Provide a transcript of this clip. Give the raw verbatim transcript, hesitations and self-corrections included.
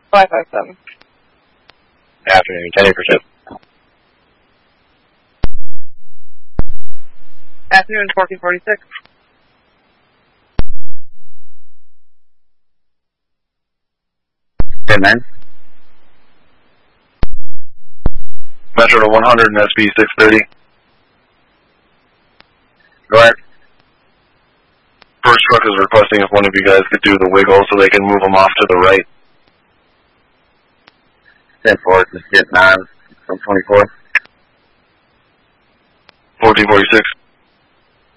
five five seven. Afternoon, ten for ship. Afternoon, fourteen forty-six. ten nine. Metro to one hundred and S B six thirty. Go ahead. First truck is requesting if one of you guys could do the wiggle so they can move them off to the right. ten four, just getting on from twenty-four. fourteen forty-six.